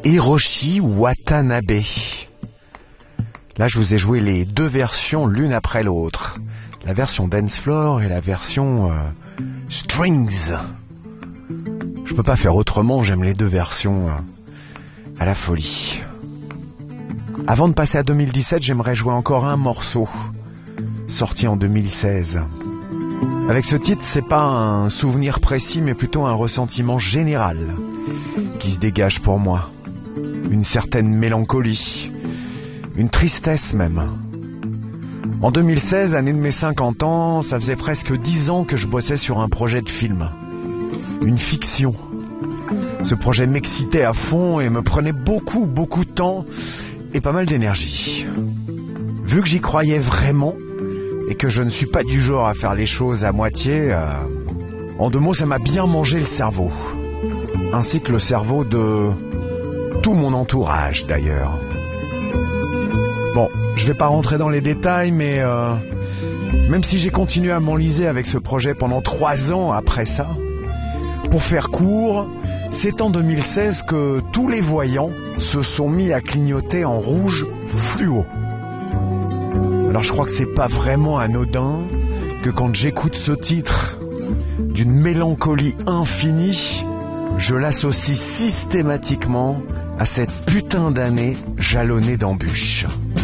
Hiroshi Watanabe. Là, je vous ai joué les deux versions l'une après l'autre. La version dance floor et la version strings. Je peux pas faire autrement, j'aime les deux versions à la folie. Avant de passer à 2017, j'aimerais jouer encore un morceau sorti en 2016. Avec ce titre, c'est pas un souvenir précis, mais plutôt un ressentiment général qui se dégage pour moi. Une certaine mélancolie, une tristesse même. En 2016, année de mes 50 ans, ça faisait presque 10 ans que je bossais sur un projet de film. Une fiction. Ce projet m'excitait à fond et me prenait beaucoup de temps et pas mal d'énergie. Vu que j'y croyais vraiment et que je ne suis pas du genre à faire les choses à moitié, en deux mots, ça m'a bien mangé le cerveau. Ainsi que le cerveau de tout mon entourage d'ailleurs. Bon, je vais pas rentrer dans les détails, mais même si j'ai continué à m'enliser avec ce projet pendant 3 ans après ça, pour faire court, c'est en 2016 que tous les voyants se sont mis à clignoter en rouge fluo. Alors je crois que c'est pas vraiment anodin que quand j'écoute ce titre d'une mélancolie infinie, je l'associe systématiquement à cette putain d'année jalonnée d'embûches.